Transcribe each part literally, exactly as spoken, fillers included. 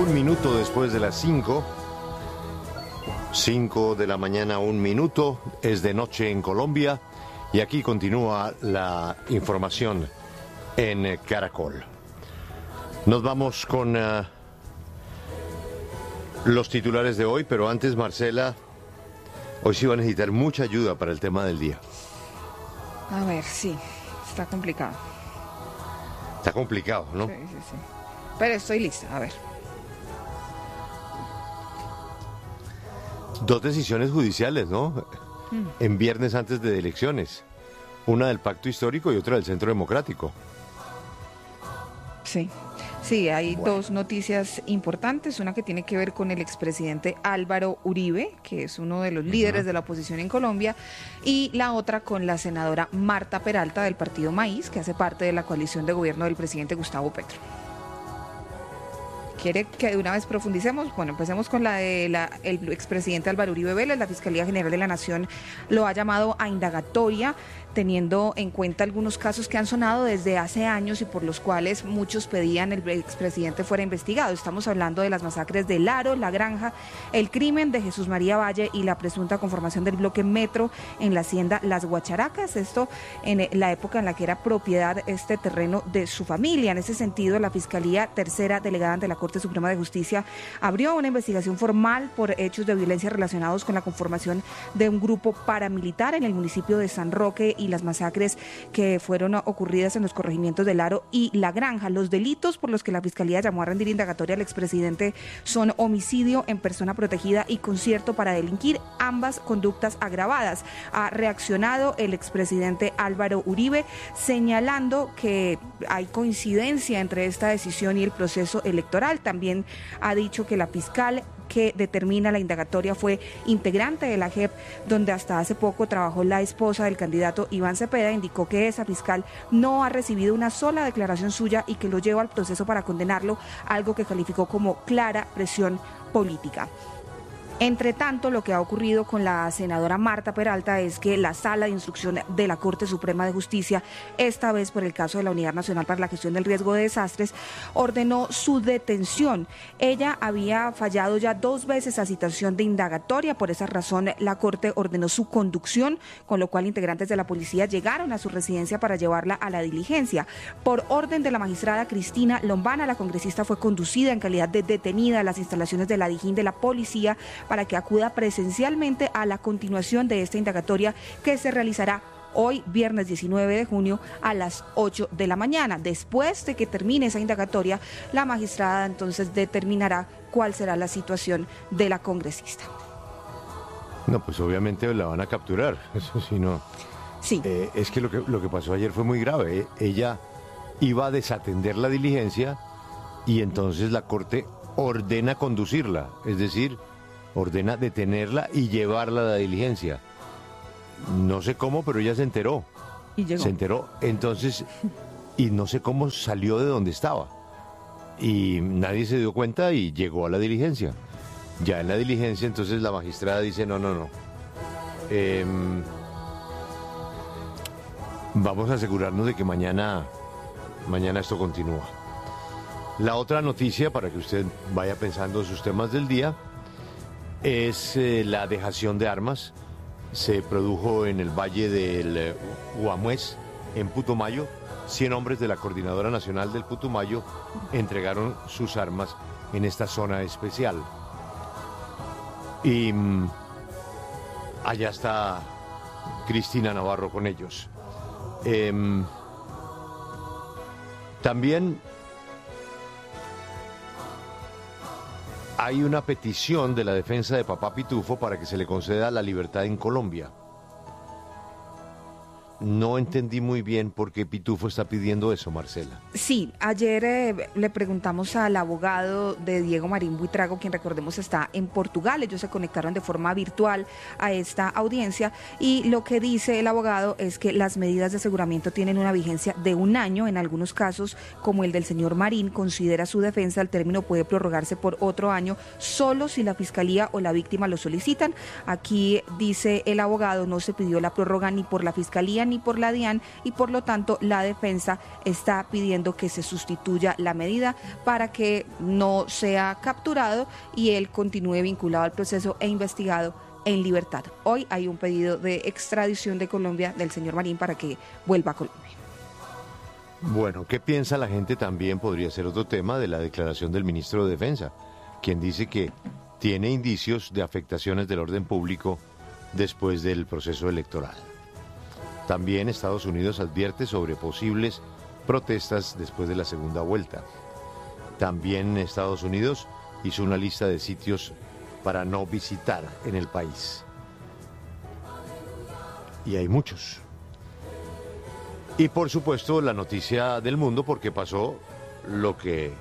Un minuto después de las cinco. Cinco de la mañana, un minuto. Es de noche en Colombia. Y aquí continúa la información en Caracol. Nos vamos con uh, los titulares de hoy, pero antes, Marcela, hoy sí va a necesitar mucha ayuda para el tema del día. A ver, sí, está complicado. Está complicado, ¿no? Sí, sí, sí. Pero estoy lista, a ver. Dos decisiones judiciales, ¿no? Mm. En viernes antes de elecciones. Una del Pacto Histórico y otra del Centro Democrático. Sí, sí, hay bueno. dos noticias importantes. Una que tiene que ver con el expresidente Álvaro Uribe, que es uno de los líderes uh-huh. de la oposición en Colombia, y la otra con la senadora Marta Peralta del partido Maíz, que hace parte de la coalición de gobierno del presidente Gustavo Petro. ¿Quiere que de una vez profundicemos? Bueno, empecemos con la de la, el expresidente Álvaro Uribe Vélez. La Fiscalía General de la Nación lo ha llamado a indagatoria, teniendo en cuenta algunos casos que han sonado desde hace años y por los cuales muchos pedían el expresidente fuera investigado. Estamos hablando de las masacres de Laro, La Granja, el crimen de Jesús María Valle y la presunta conformación del bloque Metro en la hacienda Las Guacharacas. Esto en la época en la que era propiedad este terreno de su familia. En ese sentido, la Fiscalía Tercera Delegada ante la Corte Suprema de Justicia abrió una investigación formal por hechos de violencia relacionados con la conformación de un grupo paramilitar en el municipio de San Roque y las masacres que fueron ocurridas en los corregimientos de Laro y La Granja. Los delitos por los que la Fiscalía llamó a rendir indagatoria al expresidente son homicidio en persona protegida y concierto para delinquir, ambas conductas agravadas. Ha reaccionado el expresidente Álvaro Uribe señalando que hay coincidencia entre esta decisión y el proceso electoral. También ha dicho que la fiscal que determina la indagatoria fue integrante de la J E P, donde hasta hace poco trabajó la esposa del candidato Iván Cepeda. Indicó que esa fiscal no ha recibido una sola declaración suya y que lo lleva al proceso para condenarlo, algo que calificó como clara presión política. Entre tanto, lo que ha ocurrido con la senadora Marta Peralta es que la Sala de Instrucción de la Corte Suprema de Justicia, esta vez por el caso de la Unidad Nacional para la Gestión del Riesgo de Desastres, ordenó su detención. Ella había fallado ya dos veces a citación de indagatoria. Por esa razón, la Corte ordenó su conducción, con lo cual integrantes de la policía llegaron a su residencia para llevarla a la diligencia. Por orden de la magistrada Cristina Lombana, la congresista fue conducida en calidad de detenida a las instalaciones de la Dijín de la policía para que acuda presencialmente a la continuación de esta indagatoria que se realizará hoy, viernes diecinueve de junio, a las ocho de la mañana. Después de que termine esa indagatoria, la magistrada entonces determinará cuál será la situación de la congresista. No, pues obviamente la van a capturar, eso sí, no. Sí. Eh, es que lo, que lo que pasó ayer fue muy grave. ¿eh? Ella iba a desatender la diligencia y entonces la Corte ordena conducirla, es decir, ordena detenerla y llevarla a la diligencia. No sé cómo, pero ella se enteró. Y llegó. Se enteró, entonces, y no sé cómo salió de donde estaba. Y nadie se dio cuenta y llegó a la diligencia. Ya en la diligencia, entonces la magistrada dice, no, no, no. Eh, vamos a asegurarnos de que mañana, mañana esto continúa. La otra noticia, para que usted vaya pensando sus temas del día, es eh, la dejación de armas. Se produjo en el Valle del eh, Guamués, en Putumayo. cien hombres de la Coordinadora Nacional del Putumayo entregaron sus armas en esta zona especial. Y mmm, allá está Cristina Navarro con ellos. Eh, también hay una petición de la defensa de Papá Pitufo para que se le conceda la libertad en Colombia. No entendí muy bien por qué Pitufo está pidiendo eso, Marcela. Sí, ayer eh, le preguntamos al abogado de Diego Marín Buitrago, quien recordemos está en Portugal. Ellos se conectaron de forma virtual a esta audiencia y lo que dice el abogado es que las medidas de aseguramiento tienen una vigencia de un año. En algunos casos, como el del señor Marín, considera su defensa, el término puede prorrogarse por otro año solo si la fiscalía o la víctima lo solicitan. Aquí dice el abogado, no se pidió la prórroga ni por la fiscalía ni por la DIAN, y por lo tanto la defensa está pidiendo que se sustituya la medida para que no sea capturado y él continúe vinculado al proceso e investigado en libertad. Hoy hay un pedido de extradición de Colombia del señor Marín para que vuelva a Colombia. Bueno, ¿qué piensa la gente? También podría ser otro tema de la declaración del ministro de Defensa, quien dice que tiene indicios de afectaciones del orden público después del proceso electoral. También Estados Unidos advierte sobre posibles protestas después de la segunda vuelta. También Estados Unidos hizo una lista de sitios para no visitar en el país. Y hay muchos. Y por supuesto la noticia del mundo, porque pasó lo que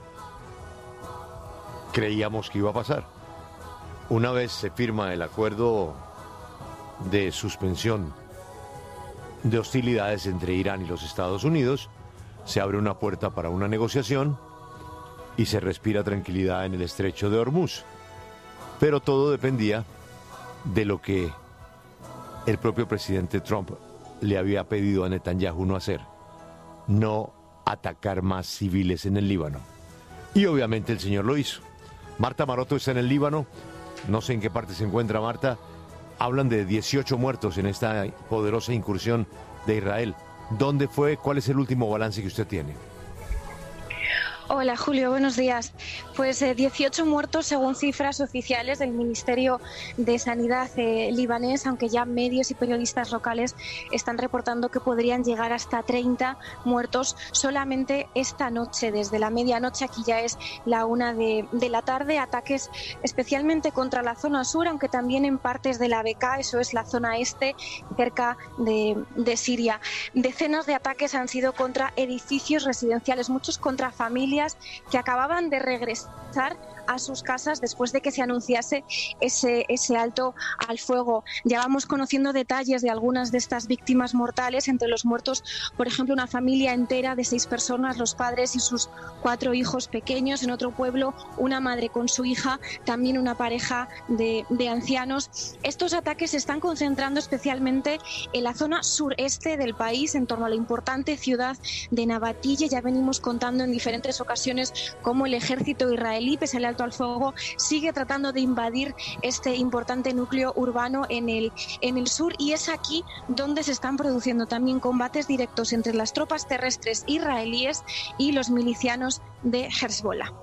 creíamos que iba a pasar. Una vez se firma el acuerdo de suspensión de hostilidades entre Irán y los Estados Unidos, se abre una puerta para una negociación y se respira tranquilidad en el estrecho de Hormuz. Pero todo dependía de lo que el propio presidente Trump le había pedido a Netanyahu no hacer: no atacar más civiles en el Líbano. Y obviamente el señor lo hizo. Marta Maroto está en el Líbano, no sé en qué parte se encuentra Marta. Hablan de dieciocho muertos en esta poderosa incursión de Israel. ¿Dónde fue? ¿Cuál es el último balance que usted tiene? Hola Julio, buenos días. Pues eh, dieciocho muertos según cifras oficiales del Ministerio de Sanidad eh, libanés, aunque ya medios y periodistas locales están reportando que podrían llegar hasta treinta muertos solamente esta noche, desde la medianoche. Aquí ya es la una de, de la tarde. Ataques especialmente contra la zona sur, aunque también en partes de la Bekaa, eso es la zona este, cerca de, de Siria. Decenas de ataques han sido contra edificios residenciales, muchos contra familias que acababan de regresar a sus casas después de que se anunciase ese, ese alto al fuego. Ya vamos conociendo detalles de algunas de estas víctimas mortales. Entre los muertos, por ejemplo, una familia entera de seis personas, los padres y sus cuatro hijos pequeños. En otro pueblo, una madre con su hija, también una pareja de, de ancianos. Estos ataques se están concentrando especialmente en la zona sureste del país, en torno a la importante ciudad de Nabatille. Ya venimos contando en diferentes ocasiones cómo el ejército israelí, pese al alto al fuego, sigue tratando de invadir este importante núcleo urbano en el, en el sur, y es aquí donde se están produciendo también combates directos entre las tropas terrestres israelíes y los milicianos de Hezbollah.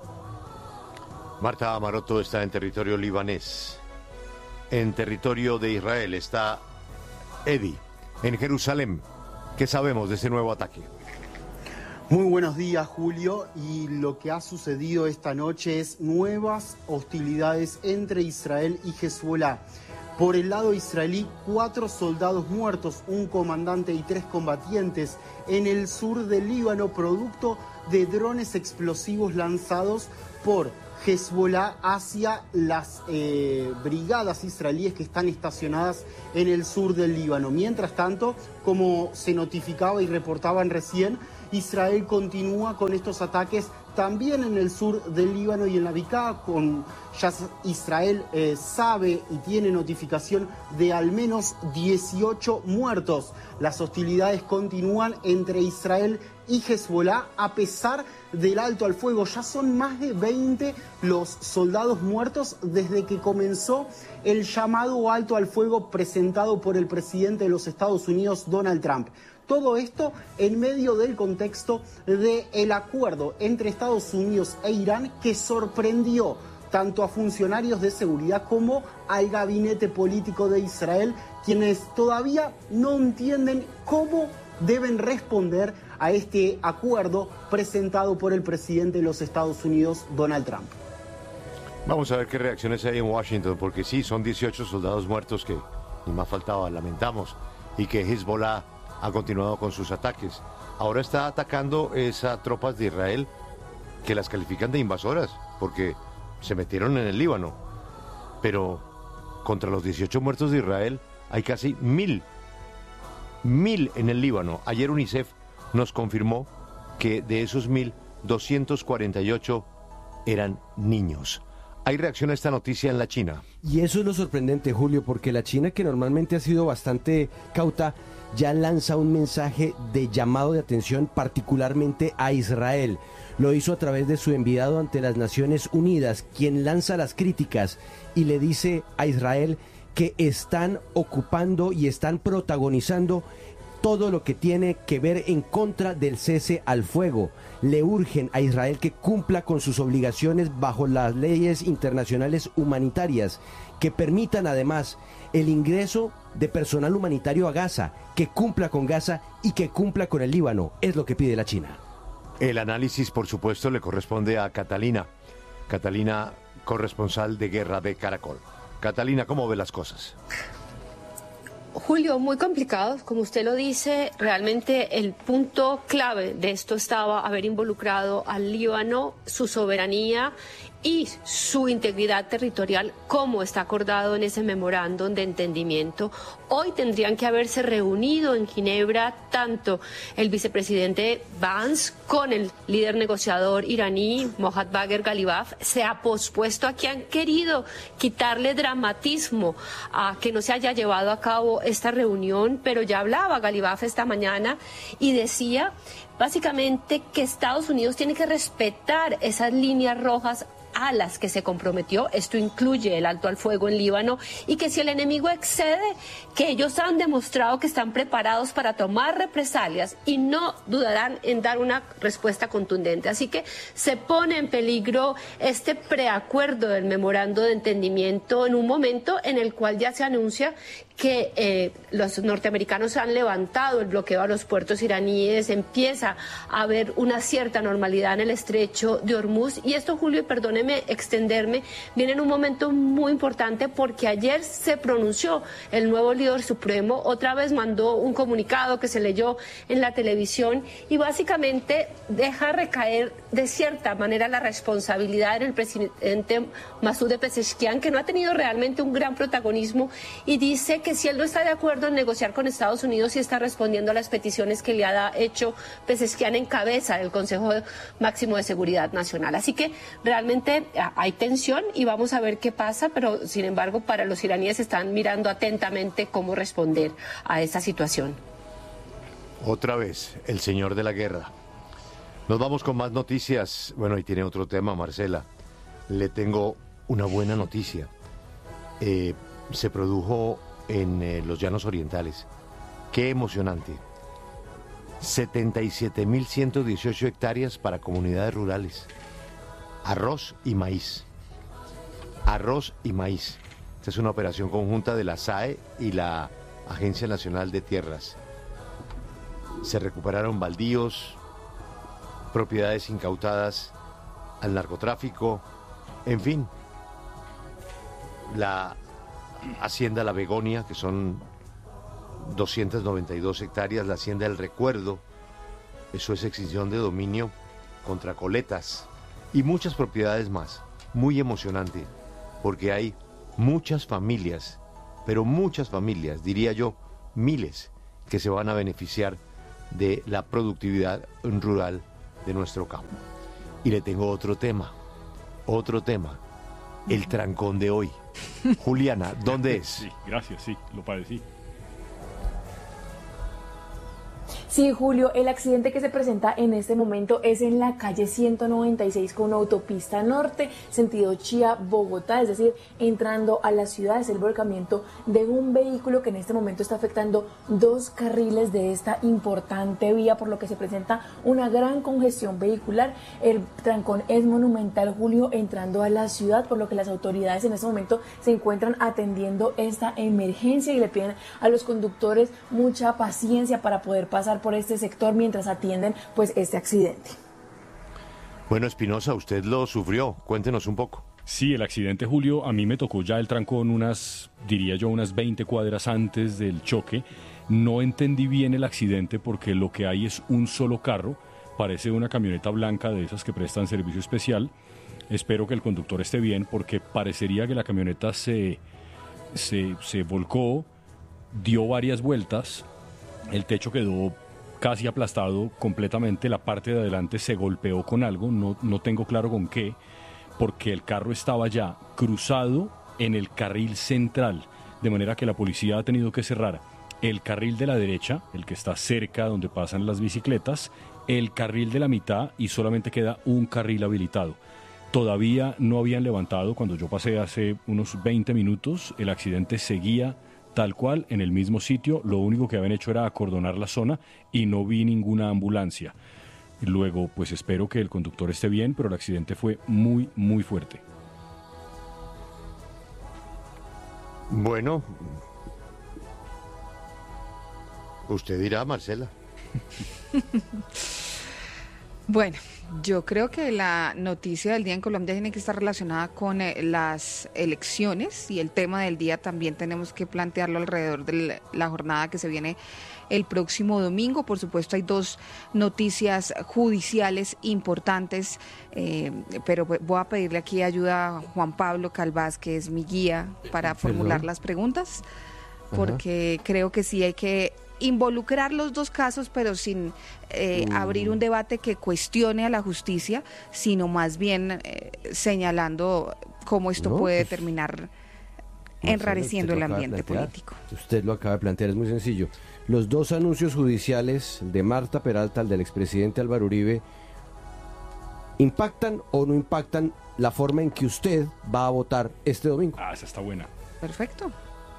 Marta Maroto está en territorio libanés. En territorio de Israel está Eddie, en Jerusalén. ¿Qué sabemos de ese nuevo ataque? Muy buenos días, Julio. Y lo que ha sucedido esta noche es nuevas hostilidades entre Israel y Hezbollah. Por el lado israelí, cuatro soldados muertos, un comandante y tres combatientes en el sur del Líbano, producto de drones explosivos lanzados por Hezbollah hacia las eh, brigadas israelíes que están estacionadas en el sur del Líbano. Mientras tanto, como se notificaba y reportaban recién, Israel continúa con estos ataques también en el sur del Líbano y en la Bekaa. Con ya Israel eh, sabe y tiene notificación de al menos dieciocho muertos. Las hostilidades continúan entre Israel y Hezbollah a pesar del alto al fuego. Ya son más de veinte los soldados muertos desde que comenzó el llamado alto al fuego presentado por el presidente de los Estados Unidos, Donald Trump. Todo esto en medio del contexto del acuerdo entre Estados Unidos e Irán, que sorprendió tanto a funcionarios de seguridad como al gabinete político de Israel, quienes todavía no entienden cómo deben responder a este acuerdo presentado por el presidente de los Estados Unidos, Donald Trump. Vamos a ver qué reacciones hay en Washington, porque sí, son dieciocho soldados muertos que ni más faltaba, lamentamos, y que Hezbollah ha continuado con sus ataques. Ahora está atacando esas tropas de Israel que las califican de invasoras, porque se metieron en el Líbano. Pero contra los dieciocho muertos de Israel hay casi mil, mil en el Líbano. Ayer UNICEF nos confirmó que de esos mil, doscientos cuarenta y ocho eran niños. Hay reacción a esta noticia en la China. Y eso es lo sorprendente, Julio, porque la China, que normalmente ha sido bastante cauta, ya lanza un mensaje de llamado de atención particularmente a Israel. Lo hizo a través de su enviado ante las Naciones Unidas, quien lanza las críticas y le dice a Israel que están ocupando y están protagonizando todo lo que tiene que ver en contra del cese al fuego. Le urgen a Israel que cumpla con sus obligaciones bajo las leyes internacionales humanitarias, que permitan además el ingreso de personal humanitario a Gaza, que cumpla con Gaza y que cumpla con el Líbano. Es lo que pide la China. El análisis, por supuesto, le corresponde a Catalina. Catalina, corresponsal de Guerra de Caracol. Catalina, ¿cómo ve las cosas? Julio, muy complicado, como usted lo dice, realmente el punto clave de esto estaba haber involucrado al Líbano, su soberanía y su integridad territorial, como está acordado en ese memorándum de entendimiento. Hoy tendrían que haberse reunido en Ginebra tanto el vicepresidente Vance con el líder negociador iraní Mohammad Bagher Ghalibaf. Se ha pospuesto a que han querido quitarle dramatismo a que no se haya llevado a cabo esta reunión, pero ya hablaba Ghalibaf esta mañana y decía básicamente que Estados Unidos tiene que respetar esas líneas rojas a las que se comprometió. Esto incluye el alto al fuego en Líbano, y que si el enemigo excede, que ellos han demostrado que están preparados para tomar represalias y no dudarán en dar una respuesta contundente. Así que se pone en peligro este preacuerdo del memorando de entendimiento en un momento en el cual ya se anuncia que eh, los norteamericanos han levantado el bloqueo a los puertos iraníes, empieza a haber una cierta normalidad en el estrecho de Hormuz. Y esto, Julio, y perdóneme extenderme, viene en un momento muy importante porque ayer se pronunció el nuevo líder supremo, otra vez mandó un comunicado que se leyó en la televisión y básicamente deja recaer de cierta manera la responsabilidad en el presidente Masoud Pezeshkian, que no ha tenido realmente un gran protagonismo, y dice que que si él no está de acuerdo en negociar con Estados Unidos y está respondiendo a las peticiones que le ha hecho Pezeshkian en cabeza del Consejo Máximo de Seguridad Nacional. Así que realmente hay tensión y vamos a ver qué pasa, pero sin embargo para los iraníes están mirando atentamente cómo responder a esta situación. Otra vez, el señor de la guerra. Nos vamos con más noticias. Bueno, y tiene otro tema, Marcela. Le tengo una buena noticia. Eh, se produjo en eh, los Llanos Orientales. Qué emocionante. setenta y siete mil ciento dieciocho hectáreas para comunidades rurales. Arroz y maíz. Arroz y maíz. Esta es una operación conjunta de la S A E y la Agencia Nacional de Tierras. Se recuperaron baldíos, propiedades incautadas al narcotráfico, en fin. La Hacienda La Begonia, que son doscientas noventa y dos hectáreas, la Hacienda El Recuerdo, eso es extinción de dominio contra coletas, y muchas propiedades más. Muy emocionante, porque hay muchas familias, pero muchas familias, diría yo, miles, que se van a beneficiar de la productividad rural de nuestro campo. Y le tengo otro tema, otro tema, el trancón de hoy. Juliana, ¿dónde es? Sí, gracias, sí, lo padecí. Sí, Julio, el accidente que se presenta en este momento es en la calle ciento noventa y seis con autopista norte, sentido Chía, Bogotá, es decir, entrando a la ciudad. Es el volcamiento de un vehículo que en este momento está afectando dos carriles de esta importante vía, por lo que se presenta una gran congestión vehicular. El trancón es monumental, Julio, entrando a la ciudad, por lo que las autoridades en este momento se encuentran atendiendo esta emergencia y le piden a los conductores mucha paciencia para poder pasar por este sector mientras atienden pues este accidente. Bueno, Espinosa, usted lo sufrió, cuéntenos un poco. Sí, el accidente, Julio, a mí me tocó ya el trancón unas, diría yo, unas veinte cuadras antes del choque. No entendí bien el accidente porque lo que hay es un solo carro, parece una camioneta blanca de esas que prestan servicio especial. Espero que el conductor esté bien porque parecería que la camioneta se, se, se volcó, dio varias vueltas, el techo quedó casi aplastado completamente, la parte de adelante se golpeó con algo, no, no tengo claro con qué, porque el carro estaba ya cruzado en el carril central, de manera que la policía ha tenido que cerrar el carril de la derecha, el que está cerca donde pasan las bicicletas, el carril de la mitad y solamente queda un carril habilitado. Todavía no habían levantado, cuando yo pasé hace unos veinte minutos, el accidente seguía tal cual en el mismo sitio, lo único que habían hecho era acordonar la zona y no vi ninguna ambulancia. Luego, pues espero que el conductor esté bien, pero el accidente fue muy, muy fuerte. Bueno, usted dirá, Marcela. Bueno, yo creo que la noticia del día en Colombia tiene que estar relacionada con eh, las elecciones, y el tema del día también tenemos que plantearlo alrededor de la jornada que se viene el próximo domingo. Por supuesto, hay dos noticias judiciales importantes, eh, pero voy a pedirle aquí ayuda a Juan Pablo Calvás, que es mi guía para formular ¿Perdón? las preguntas, porque Ajá. creo que sí hay que involucrar los dos casos, pero sin eh, uh. abrir un debate que cuestione a la justicia, sino más bien eh, señalando cómo esto no, puede pues, terminar enrareciendo el ambiente político. Usted lo acaba de plantear, es muy sencillo. Los dos anuncios judiciales de Marta Peralta, el del expresidente Álvaro Uribe, ¿impactan o no impactan la forma en que usted va a votar este domingo? Ah, esa está buena. Perfecto.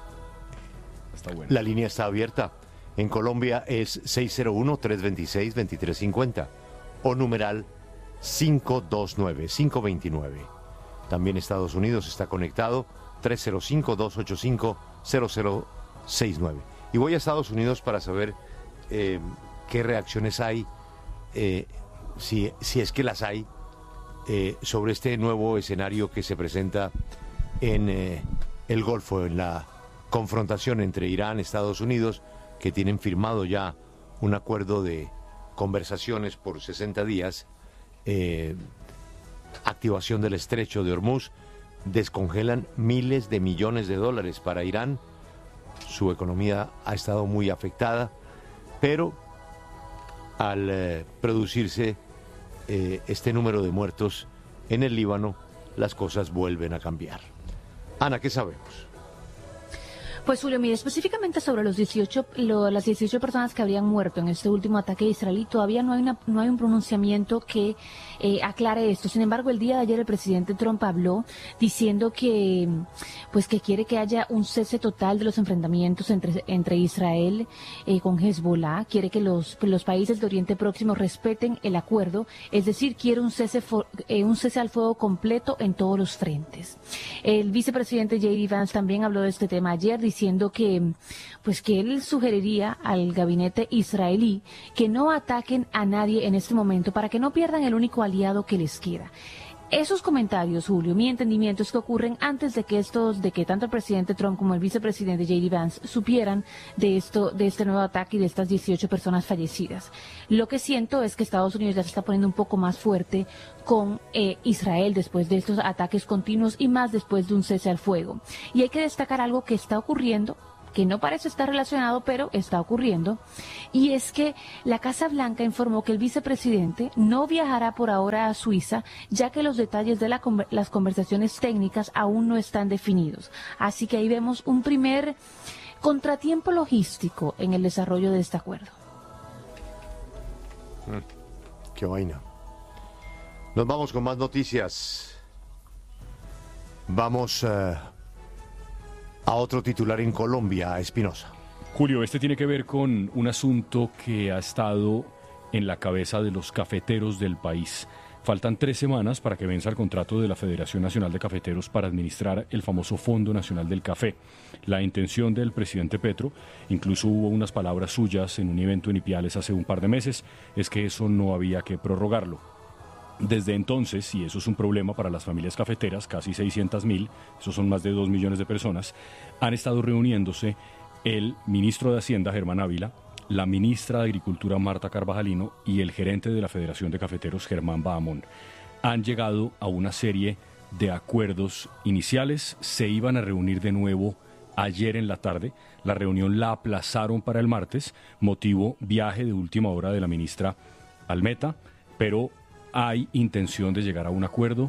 Está buena. La línea está abierta. En Colombia es seis cero uno, tres dos seis, dos tres cinco cero o numeral cinco dos nueve, cinco dos nueve. También Estados Unidos está conectado tres cero cinco, dos ocho cinco, cero cero seis nueve. Y voy a Estados Unidos para saber eh, qué reacciones hay, eh, si, si es que las hay, eh, sobre este nuevo escenario que se presenta en eh, el Golfo, en la confrontación entre Irán y Estados Unidos, que tienen firmado ya un acuerdo de conversaciones por sesenta días, eh, activación del estrecho de Hormuz, descongelan miles de millones de dólares para Irán. Su economía ha estado muy afectada, pero al eh, producirse eh, este número de muertos en el Líbano, las cosas vuelven a cambiar. Ana, ¿qué sabemos? Pues Julio, mire, específicamente sobre los dieciocho, lo, las dieciocho personas que habrían muerto en este último ataque israelí, todavía no hay, una, no hay un pronunciamiento que eh, aclare esto. Sin embargo, el día de ayer el presidente Trump habló diciendo que, pues, que quiere que haya un cese total de los enfrentamientos entre, entre Israel eh, con Hezbollah, quiere que los, los países de Oriente Próximo respeten el acuerdo, es decir, quiere un cese, for, eh, un cese al fuego completo en todos los frentes. El vicepresidente J D Vance también habló de este tema ayer, diciendo que, pues, que él sugeriría al gabinete israelí que no ataquen a nadie en este momento para que no pierdan el único aliado que les queda. Esos comentarios, Julio, mi entendimiento es que ocurren antes de que estos, de que tanto el presidente Trump como el vicepresidente J D Vance supieran de esto, de este nuevo ataque y de estas dieciocho personas fallecidas. Lo que siento es que Estados Unidos ya se está poniendo un poco más fuerte con eh, Israel después de estos ataques continuos y más después de un cese al fuego. Y hay que destacar algo que está ocurriendo, que no parece estar relacionado, pero está ocurriendo, y es que la Casa Blanca informó que el vicepresidente no viajará por ahora a Suiza, ya que los detalles de la, las conversaciones técnicas aún no están definidos. Así que ahí vemos un primer contratiempo logístico en el desarrollo de este acuerdo. Mm, qué vaina. Nos vamos con más noticias. Vamos uh, a otro titular en Colombia, Espinosa. Julio, este tiene que ver con un asunto que ha estado en la cabeza de los cafeteros del país. Faltan tres semanas para que venza el contrato de la Federación Nacional de Cafeteros para administrar el famoso Fondo Nacional del Café. La intención del presidente Petro, incluso hubo unas palabras suyas en un evento en Ipiales hace un par de meses, es que eso no había que prorrogarlo. Desde entonces, y eso es un problema para las familias cafeteras, casi seiscientas mil, esos son más de dos millones de personas, han estado reuniéndose el ministro de Hacienda, Germán Ávila, la ministra de Agricultura, Marta Carvajalino, y el gerente de la Federación de Cafeteros, Germán Bahamón. Han llegado a una serie de acuerdos iniciales, se iban a reunir de nuevo ayer en la tarde, la reunión la aplazaron para el martes, motivo viaje de última hora de la ministra al Meta, pero hay intención de llegar a un acuerdo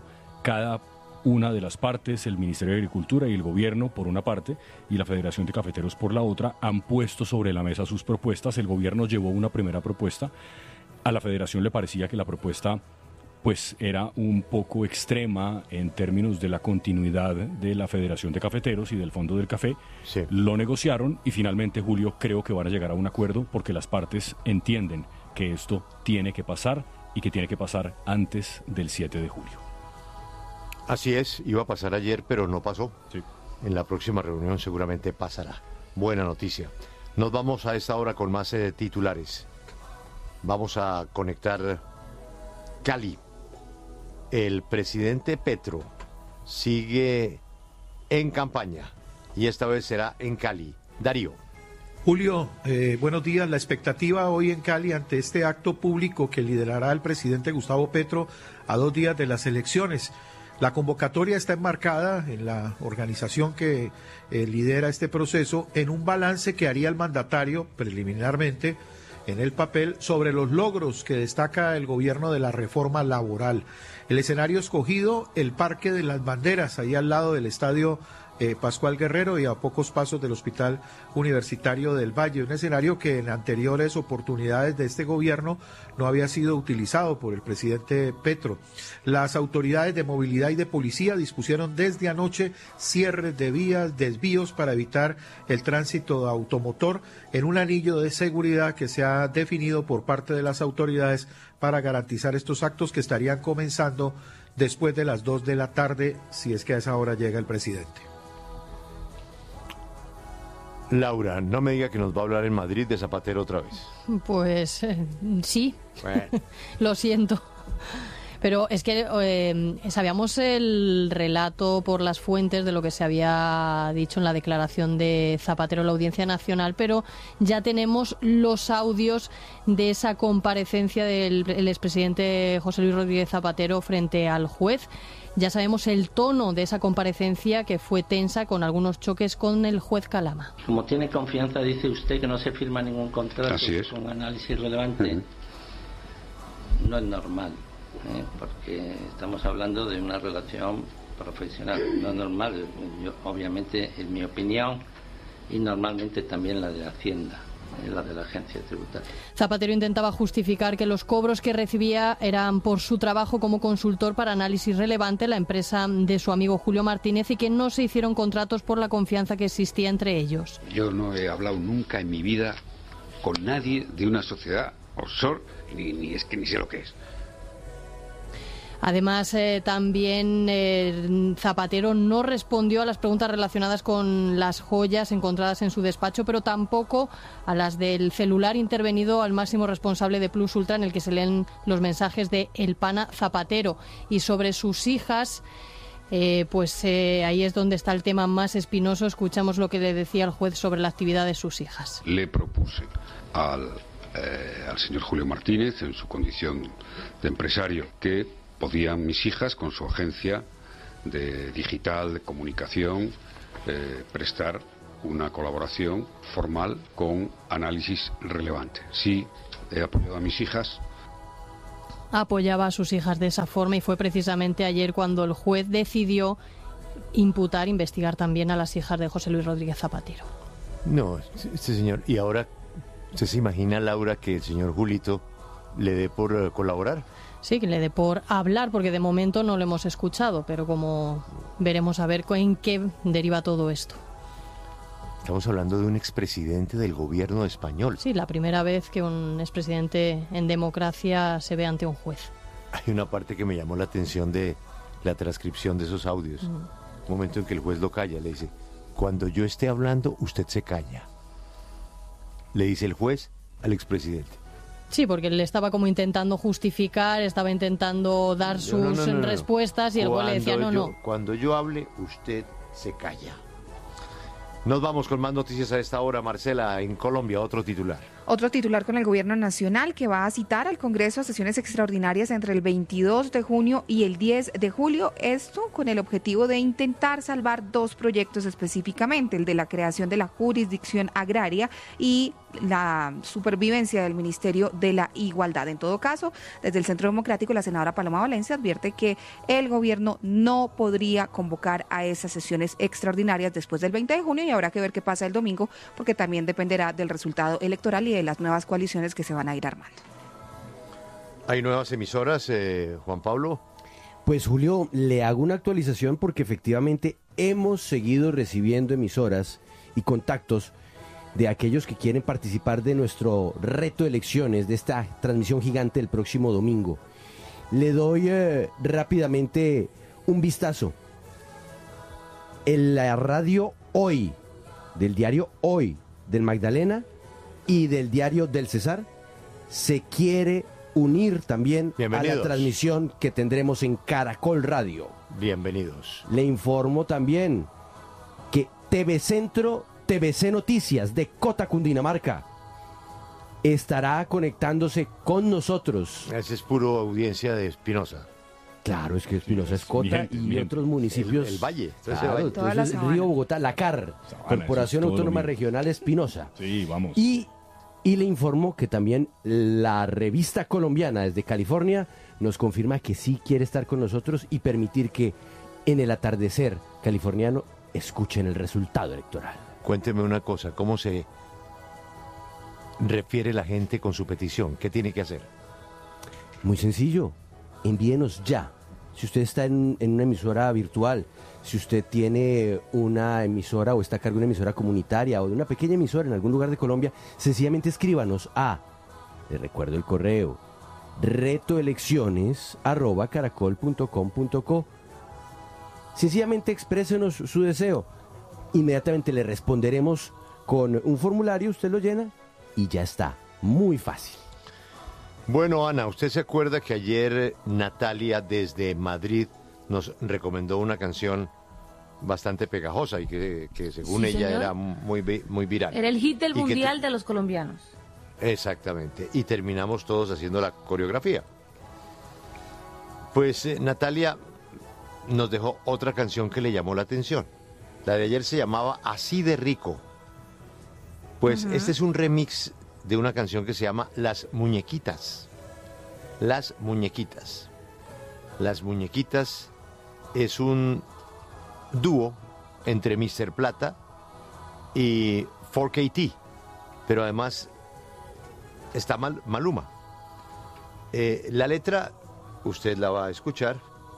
cada una de las partes, el Ministerio de Agricultura y el Gobierno por una parte y la Federación de Cafeteros por la otra, han puesto sobre la mesa sus propuestas. El Gobierno llevó una primera propuesta. A la Federación le parecía que la propuesta pues era un poco extrema en términos de la continuidad de la Federación de Cafeteros y del Fondo del Café. Sí. Lo negociaron y finalmente, Julio, creo que van a llegar a un acuerdo porque las partes entienden que esto tiene que pasar y que tiene que pasar antes del siete de julio. Así es, iba a pasar ayer, pero no pasó. Sí. En la próxima reunión seguramente pasará. Buena noticia. Nos vamos a esta hora con más eh, titulares. Vamos a conectar Cali. El presidente Petro sigue en campaña y esta vez será en Cali. Darío. Julio, eh, buenos días. La expectativa hoy en Cali ante este acto público que liderará el presidente Gustavo Petro a dos días de las elecciones. La convocatoria está enmarcada en la organización que eh, lidera este proceso en un balance que haría el mandatario preliminarmente en el papel sobre los logros que destaca el gobierno de la reforma laboral. El escenario escogido, el Parque de las Banderas, ahí al lado del estadio eh, Pascual Guerrero y a pocos pasos del Hospital Universitario del Valle, un escenario que en anteriores oportunidades de este gobierno no había sido utilizado por el presidente Petro. Las autoridades de movilidad y de policía dispusieron desde anoche cierres de vías, desvíos para evitar el tránsito automotor en un anillo de seguridad que se ha definido por parte de las autoridades para garantizar estos actos que estarían comenzando después de las dos de la tarde, si es que a esa hora llega el presidente. Laura, no me diga que nos va a hablar en Madrid de Zapatero otra vez. Pues eh, sí, Bueno. lo siento. Pero es que eh, sabíamos el relato por las fuentes de lo que se había dicho en la declaración de Zapatero en la Audiencia Nacional, pero ya tenemos los audios de esa comparecencia del el expresidente José Luis Rodríguez Zapatero frente al juez. Ya sabemos el tono de esa comparecencia, que fue tensa, con algunos choques con el juez Calama. Como tiene confianza, dice usted que no se firma ningún contrato con análisis relevante. Uh-huh. No es normal. ¿Eh? Porque estamos hablando de una relación profesional, no normal. Yo, obviamente, en mi opinión, y normalmente también la de Hacienda, ¿eh? La de la agencia tributaria. Zapatero intentaba justificar que los cobros que recibía eran por su trabajo como consultor para análisis relevante, la empresa de su amigo Julio Martínez, y que no se hicieron contratos por la confianza que existía entre ellos. Yo no he hablado nunca en mi vida con nadie de una sociedad offshore, ni, ni es que ni sé lo que es. Además, eh, también eh, Zapatero no respondió a las preguntas relacionadas con las joyas encontradas en su despacho, pero tampoco a las del celular intervenido al máximo responsable de Plus Ultra, en el que se leen los mensajes de El Pana Zapatero. Y sobre sus hijas, eh, pues eh, ahí es donde está el tema más espinoso. Escuchamos lo que le decía el juez sobre la actividad de sus hijas. Le propuse al, eh, al señor Julio Martínez, en su condición de empresario, que podían mis hijas, con su agencia de digital, de comunicación, eh, prestar una colaboración formal con análisis relevante. Sí, he apoyado a mis hijas. Apoyaba a sus hijas de esa forma, y fue precisamente ayer cuando el juez decidió imputar, investigar también a las hijas de José Luis Rodríguez Zapatero. No, este señor, y ahora, ¿usted se imagina, Laura, que el señor Julito le dé por uh, colaborar? Sí, que le dé por hablar, porque de momento no lo hemos escuchado, pero como veremos a ver en qué deriva todo esto. Estamos hablando de un expresidente del gobierno español. Sí, la primera vez que un expresidente en democracia se ve ante un juez. Hay una parte que me llamó la atención de la transcripción de esos audios. Mm. Un momento en que el juez lo calla, le dice: cuando yo esté hablando, usted se calla. Le dice el juez al expresidente. Sí, porque él estaba como intentando justificar, estaba intentando dar sus no, no, no, no, respuestas, y el juez le decía no, yo, no. Cuando yo hable, usted se calla. Nos vamos con más noticias a esta hora. Marcela, en Colombia, otro titular. Otro titular con el gobierno nacional, que va a citar al Congreso a sesiones extraordinarias entre el veintidós de junio y el diez de julio. Esto con el objetivo de intentar salvar dos proyectos específicamente, el de la creación de la jurisdicción agraria y la supervivencia del Ministerio de la Igualdad. En todo caso, desde el Centro Democrático, la senadora Paloma Valencia advierte que el gobierno no podría convocar a esas sesiones extraordinarias después del veinte de junio y habrá que ver qué pasa el domingo, porque también dependerá del resultado electoral y de las nuevas coaliciones que se van a ir armando. ¿Hay nuevas emisoras, eh, Juan Pablo? Pues Julio, le hago una actualización porque efectivamente hemos seguido recibiendo emisoras y contactos de aquellos que quieren participar de nuestro reto de elecciones, de esta transmisión gigante el próximo domingo. Le doy eh, rápidamente un vistazo. En la radio Hoy, del diario Hoy, del Magdalena y del diario del Cesar, se quiere unir también a la transmisión que tendremos en Caracol Radio. Bienvenidos. Le informo también que T V Centro, T V C Noticias de Cota, Cundinamarca, estará conectándose con nosotros. Ese es puro audiencia de Espinosa. Claro, es que Espinosa es Cota y bien. Otros municipios. El, el Valle. Claro, el Valle. Entonces, Río Bogotá, la C A R, Sabana, Corporación Autónoma Regional Espinosa. Sí, vamos. Y, y le informo que también la revista colombiana desde California nos confirma que sí quiere estar con nosotros y permitir que en el atardecer californiano escuchen el resultado electoral. Cuénteme una cosa, ¿cómo se refiere la gente con su petición? ¿Qué tiene que hacer? Muy sencillo, envíenos ya. Si usted está en, en una emisora virtual, si usted tiene una emisora o está a cargo de una emisora comunitaria o de una pequeña emisora en algún lugar de Colombia, sencillamente escríbanos a, le recuerdo el correo, retoelecciones arroba caracol punto com punto co. Sencillamente exprésenos su deseo. Inmediatamente le responderemos con un formulario, usted lo llena y ya está. Muy fácil. Bueno, Ana, ¿usted se acuerda que ayer Natalia desde Madrid nos recomendó una canción bastante pegajosa y que, que según sí, ella señor. era muy, muy viral? Era el hit del y mundial te... de los colombianos. Exactamente, y terminamos todos haciendo la coreografía. Pues eh, Natalia nos dejó otra canción que le llamó la atención. La de ayer se llamaba Así de Rico. Pues uh-huh. Este es un remix de una canción que se llama Las Muñequitas. Las Muñequitas. Las Muñequitas es un dúo entre mister Plata y cuatro K T, pero además está Mal, Maluma. Eh, la letra, usted la va a escuchar.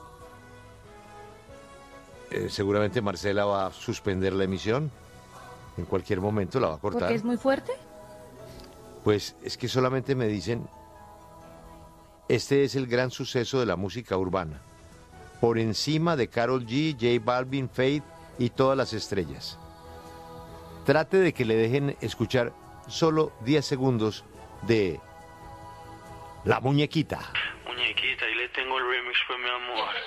Eh, seguramente Marcela va a suspender la emisión. En cualquier momento la va a cortar. ¿Porque es muy fuerte? Pues es que solamente me dicen, este es el gran suceso de la música urbana, por encima de Karol G, J Balvin, Faith y todas las estrellas. Trate de que le dejen escuchar solo diez segundos de La Muñequita. Muñequita, y le tengo el remix, pues mi amor.